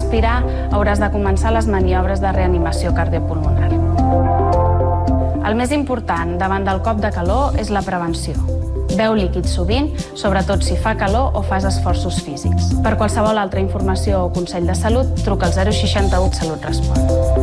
respirar, hauràs de començar les maniobres de reanimació cardiopulmonar. El més important davant del cop de calor és la prevenció. Beu líquid sovint, sobretot si fa calor o fas esforços físics. Per qualsevol altra informació o consell de salut, truca al 061 Salut Respon.